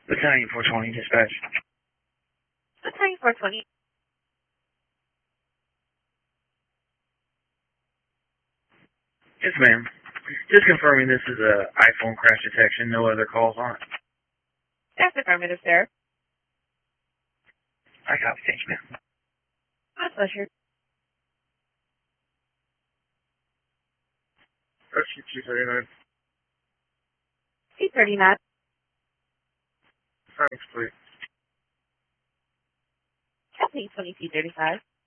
Battalion 420 dispatch. Battalion 420. Yes, ma'am. Just confirming this is a iPhone crash detection, no other calls on it. That's affirmative, sir. I copy, thank you, ma'am. My pleasure. Rescue 239. 239. Thanks, please. Battalion 2235.